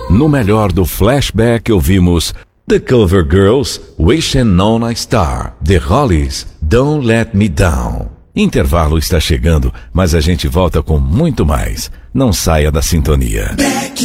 No melhor do flashback ouvimos The Cover Girls, Wishing on a Star, The Hollies, Don't Let Me Down. Intervalo está chegando, mas a gente volta com muito mais. Não saia da sintonia.